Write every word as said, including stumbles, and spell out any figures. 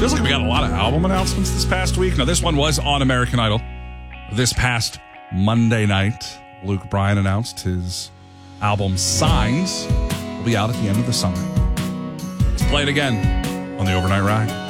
Feels like we got a lot of album announcements this past week. Now, this one was on American Idol. This past Monday night, Luke Bryan announced his album Signs will be out at the end of the summer. Let's play it again on the Overnight Ride.